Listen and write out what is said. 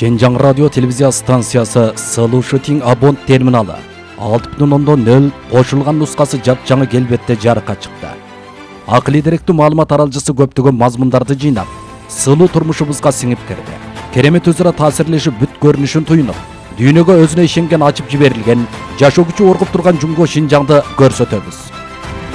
Шенжаң радио телевизия станциясы Сылушытин абон терминалы 6.0 қошылған нұсқасы жап-жаңы келбетте жарыққа шықты. Ақылы деректүү маалымат аралжысы көптөгөн мазмундарды жыйнап, сылуу турмушубузга сиңип кирди. Керемет өзара таасирлешип бүт көрүнүшүн туюнуп, дүйнөгө өзүнө ишенген ачып жиберилген, жашоо күчү оргуп турган Жумго Шинжаңды көрсөтөбүз.